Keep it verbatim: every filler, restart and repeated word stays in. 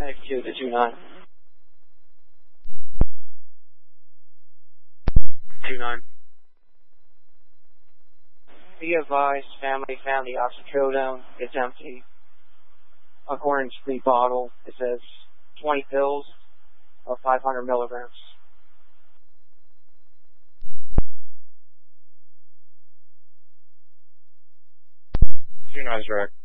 Thank you, the two nine. two nine. Be advised, family found the oxycodone. It's empty. According to the bottle, it says twenty pills of five hundred milligrams. two nine's direct.